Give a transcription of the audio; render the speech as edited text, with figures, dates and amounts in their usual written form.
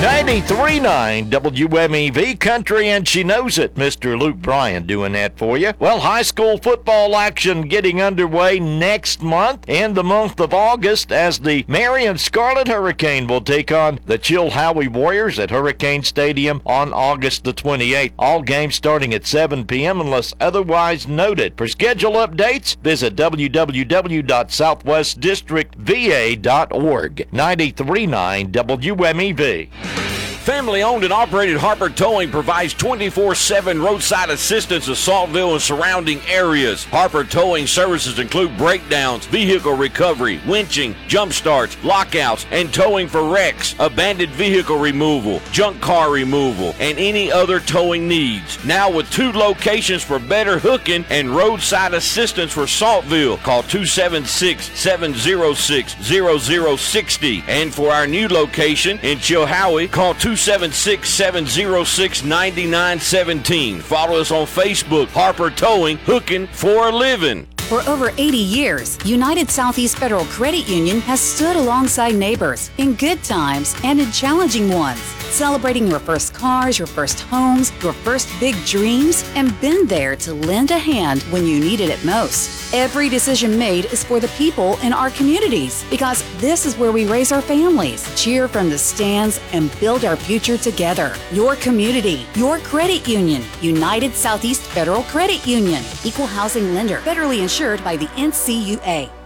93.9 WMEV Country, and she knows it. Mr. Luke Bryan doing that for you. Well, high school football action getting underway next month in the month of August as the Marion Scarlet Hurricane will take on the Chilhowie Warriors at Hurricane Stadium on August the 28th. All games starting at 7 p.m. unless otherwise noted. For schedule updates, visit www.southwestdistrictva.org. 93.9 WMEV. Family-owned and operated Harper Towing provides 24/7 roadside assistance to Saltville and surrounding areas. Harper Towing services include breakdowns, vehicle recovery, winching, jump starts, lockouts, and towing for wrecks, abandoned vehicle removal, junk car removal, and any other towing needs. Now with 2 locations for better hooking and roadside assistance for Saltville. Call 276-706-0060. And for our new location in Chilhowie, call 276-706-9917. Follow us on Facebook, Harper Towing, hooking for a living. For over 80 years, United Southeast Federal Credit Union has stood alongside neighbors in good times and in challenging ones, celebrating your first cars, your first homes, your first big dreams, and been there to lend a hand when you needed it most. Every decision made is for the people in our communities because this is where we raise our families, cheer from the stands, and build our future together. Your community, your credit union, United Southeast Federal Credit Union, equal housing lender, federally insured by the NCUA.